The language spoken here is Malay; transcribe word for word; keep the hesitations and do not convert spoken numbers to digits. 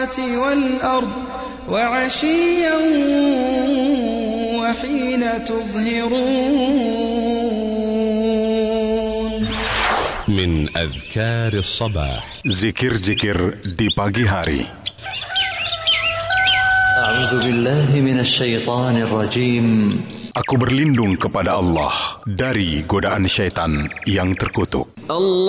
والأرض وعشيا وحين تظهرون. من أذكار الصباح. Zikir-zikir di pagi hari. أعوذ بالله من الشيطان الرجيم. Aku berlindung kepada Allah dari godaan syaitan yang terkutuk. Allah